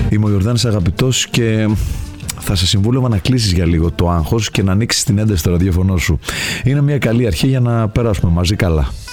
Είμαι ο Ιορδάνης Αγαπητός και θα σε συμβούλευα να κλείσεις για λίγο το άγχος και να ανοίξεις την ένταση στο ραδιόφωνο σου. Είναι μια καλή αρχή για να περάσουμε μαζί καλά.